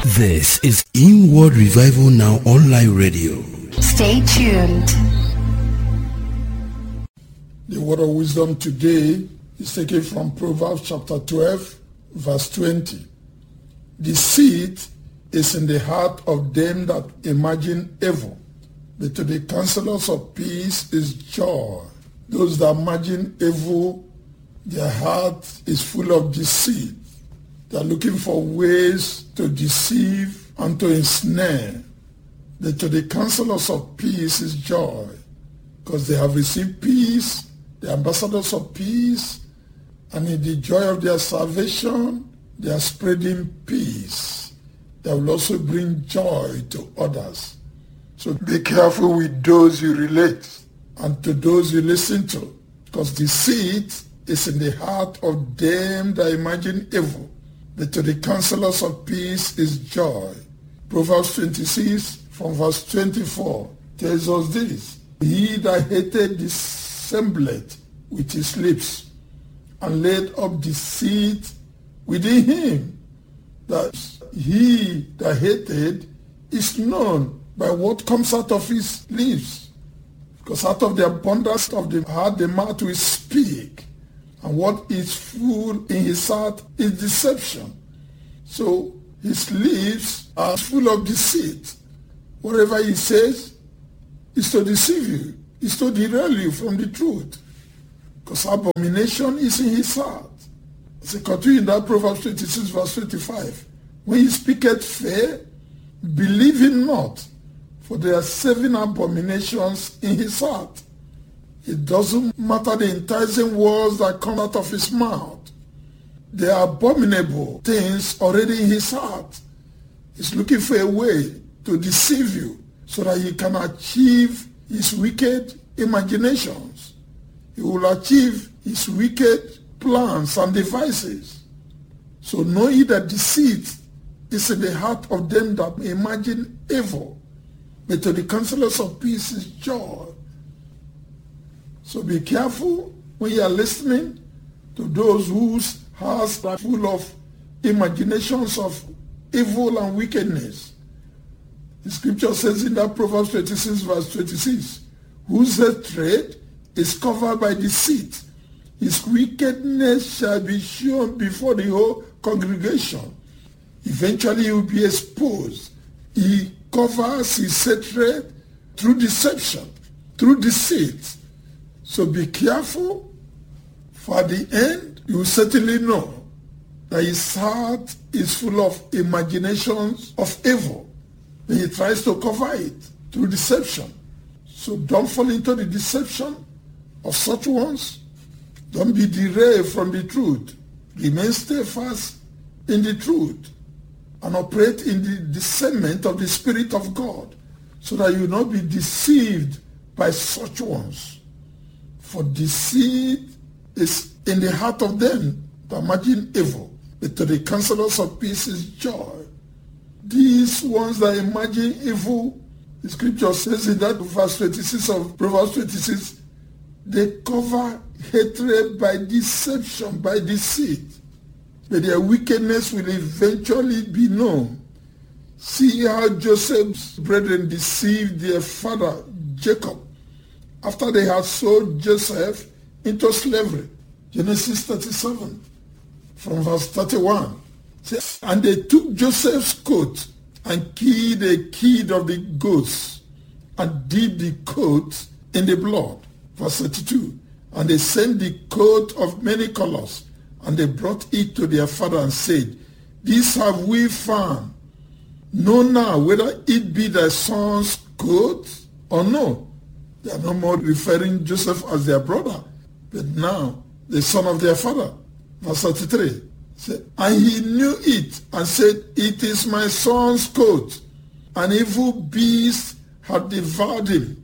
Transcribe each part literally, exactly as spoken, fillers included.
This is Inward Revival Now Online Radio. Stay tuned. The word of wisdom today is taken from Proverbs chapter twelve, verse twenty. Deceit is in the heart of them that imagine evil, but to the counselors of peace is joy. Those that imagine evil, their heart is full of deceit. They are looking for ways to deceive and to ensnare. But to the counselors of peace is joy, because they have received peace, the ambassadors of peace, and in the joy of their salvation, they are spreading peace. They will also bring joy to others. So be careful with those you relate and to those you listen to, because deceit is in the heart of them that imagine evil, but to the counselors of peace is joy. Proverbs twenty-six from verse twenty-four tells us this: He that hated dissembleth with his lips, and laid up deceit within him. That he that hated is known by what comes out of his lips. Because out of the abundance of the heart the mouth will speak. And what is full in his heart is deception. So his lips are full of deceit. Whatever he says is to deceive you, is to derail you from the truth. Because abomination is in his heart. As it continues in that Proverbs twenty-six verse twenty-five. When he speaketh fair, believe him not, for there are seven abominations in his heart. It doesn't matter the enticing words that come out of his mouth. There are abominable things already in his heart. He's looking for a way to deceive you so that he can achieve his wicked imaginations. He will achieve his wicked plans and devices. So know ye that deceit is in the heart of them that imagine evil, but to the counselors of peace is joy. So be careful when you are listening to those whose hearts are full of imaginations of evil and wickedness. The scripture says in that Proverbs twenty-six verse twenty-six, whose hatred is covered by deceit, his wickedness shall be shown before the whole congregation. Eventually he will be exposed. He covers his hatred through deception, through deceit. So be careful, for at the end you will certainly know that his heart is full of imaginations of evil. And he tries to cover it through deception. So don't fall into the deception of such ones. Don't be derailed from the truth. Remain steadfast in the truth and operate in the discernment of the Spirit of God, so that you will not be deceived by such ones. For deceit is in the heart of them that imagine evil, but to the counselors of peace is joy. These ones that imagine evil, the scripture says in that verse twenty-six of Proverbs twenty-six, they cover hatred by deception, by deceit, but their wickedness will eventually be known. See how Joseph's brethren deceived their father Jacob after they had sold Joseph into slavery. Genesis thirty-seven from verse thirty-one. And they took Joseph's coat and killed a kid of the goats and dipped the coat in the blood. Verse thirty-two. And they sent the coat of many colors, and they brought it to their father and said, this have we found. Know now whether it be thy son's coat or no. They are no more referring Joseph as their brother, but now the son of their father. Verse thirty-three. And he knew it and said, it is my son's coat. An evil beast had devoured him.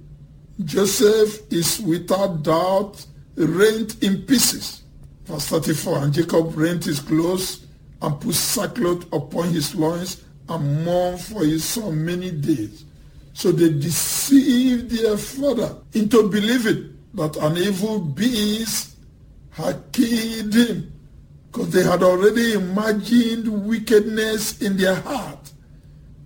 Joseph is without doubt rent in pieces. Verse thirty-four. And Jacob rent his clothes and put sackcloth upon his loins and mourned for his son many days. So they deceived their father into believing that an evil beast had killed him, because they had already imagined wickedness in their heart.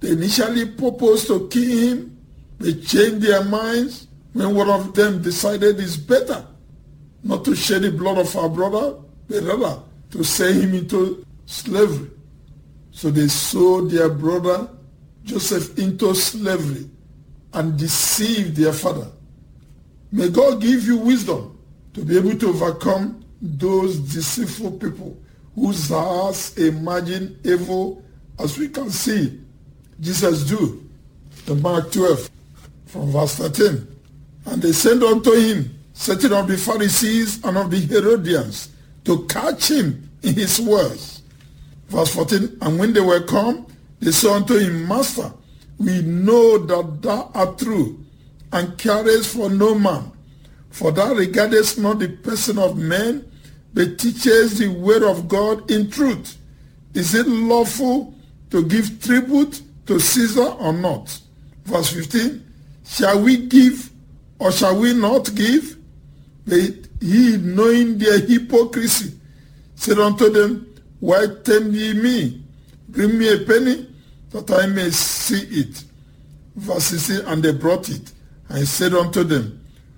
They initially proposed to kill him. They changed their minds when one of them decided it's better not to shed the blood of our brother, but rather to sell him into slavery. So they sold their brother Joseph into slavery and deceived their father. May God give you wisdom to be able to overcome those deceitful people whose hearts imagine evil, as we can see Jesus do in Mark twelve from verse thirteen. And they sent unto him certain of the Pharisees and of the Herodians to catch him in his words. Verse fourteen, and when they were come, they said unto him, Master, we know that thou art true, and carest for no man, for thou regardest not the person of men, but teachest the word of God in truth. Is it lawful to give tribute to Caesar or not? Verse fifteen, shall we give or shall we not give? But he, knowing their hypocrisy, said unto them, why tempt ye me? Bring me a penny, that I may see it. Verse sixteen, and they brought it, and he said unto them,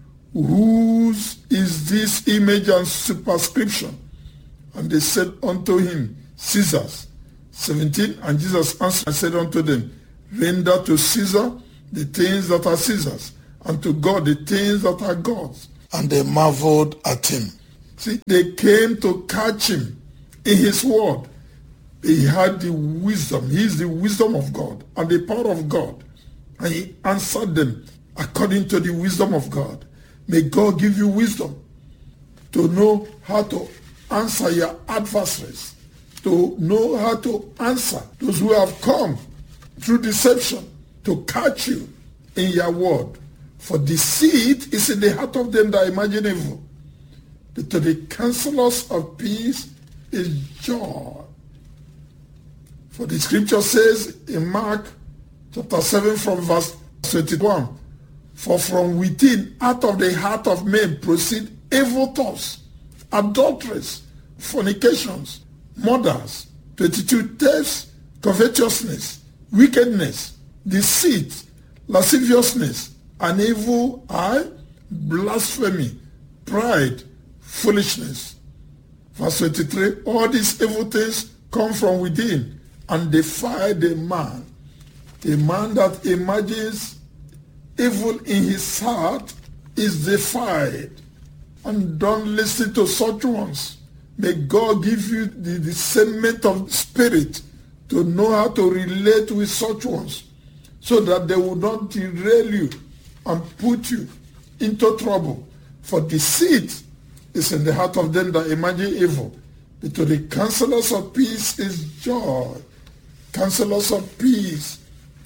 whose is this image and superscription? And they said unto him, Caesar's. seventeen, and Jesus answered and said unto them, render to Caesar the things that are Caesar's, and to God the things that are God's. And they marveled at him. See, they came to catch him in his word. He had the wisdom. He is the wisdom of God and the power of God. And he answered them according to the wisdom of God. May God give you wisdom to know how to answer your adversaries, to know how to answer those who have come through deception to catch you in your word. For deceit is in the heart of them that imagine evil. But to the counselors of peace is joy. For the scripture says in Mark chapter seven from verse twenty-one, for from within, out of the heart of men proceed evil thoughts, adulteries, fornications, murders, twenty-two thefts, covetousness, wickedness, deceit, lasciviousness, an evil eye, blasphemy, pride, foolishness. Verse twenty-three, all these evil things come from within and defile the man. A man that imagines evil in his heart is defiled. And don't listen to such ones. May God give you the discernment of spirit to know how to relate with such ones, so that they will not derail you and put you into trouble. For deceit is in the heart of them that imagine evil. But to the counselors of peace is joy. Counselors of peace,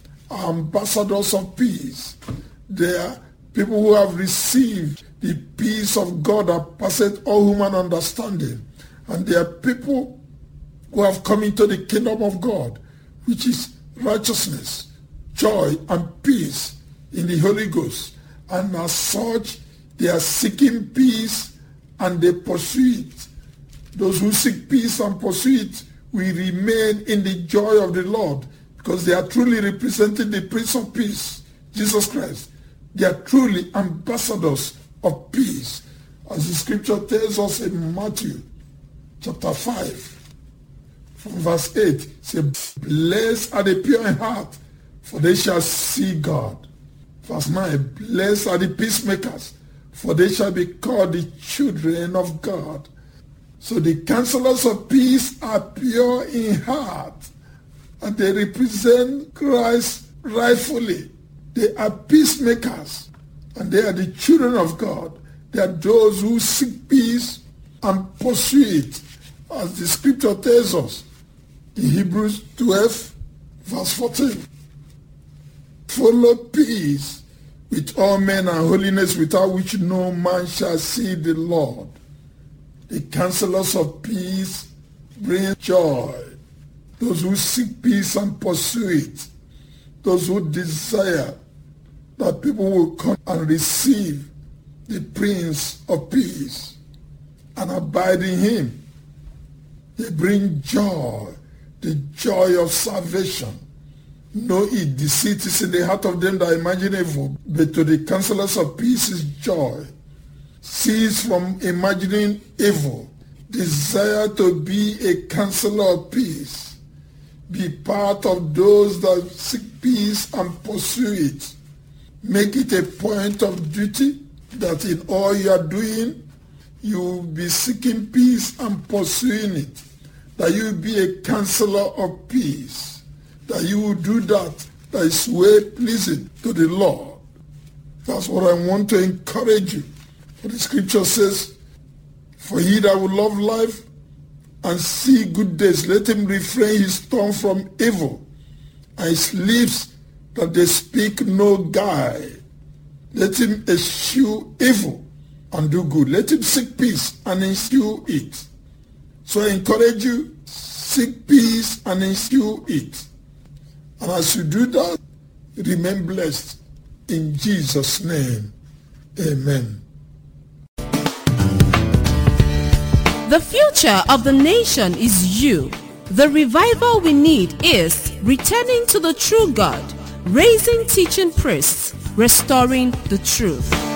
ambassadors of peace. They are people who have received the peace of God that passeth all human understanding. And they are people who have come into the kingdom of God, which is righteousness, joy, and peace in the Holy Ghost. And as such, they are seeking peace and they pursue it. Those who seek peace and pursue it will remain in the joy of the Lord, because they are truly representing the Prince of Peace, Jesus Christ. They are truly ambassadors of peace. As the scripture tells us in Matthew chapter five, from verse eight, it says, blessed are the pure in heart, for they shall see God. Verse nine, blessed are the peacemakers, for they shall be called the children of God. So the counselors of peace are pure in heart, and they represent Christ rightfully. They are peacemakers, and they are the children of God. They are those who seek peace and pursue it, as the scripture tells us in Hebrews twelve, verse fourteen. Follow peace with all men and holiness, without which no man shall see the Lord. The counselors of peace bring joy. Those who seek peace and pursue it. Those who desire that people will come and receive the Prince of Peace and abide in him. They bring joy, the joy of salvation. know it. Deceit is in the heart of them that imagine evil, but to the counselors of peace is joy. Cease from imagining evil. Desire to be a counselor of peace. Be part of those that seek peace and pursue it. Make it a point of duty that in all you are doing, you will be seeking peace and pursuing it. That you will be a counselor of peace. That you will do that that is way pleasing to the Lord. That's what I want to encourage you. For the scripture says, for he that will love life and see good days, let him refrain his tongue from evil, and his lips that they speak no guile. Let him eschew evil and do good. Let him seek peace and ensue it. So I encourage you, seek peace and ensue it. And as you do that, remain blessed. In Jesus' name, amen. The future of the nation is you. The revival we need is returning to the true God, raising teaching priests, restoring the truth.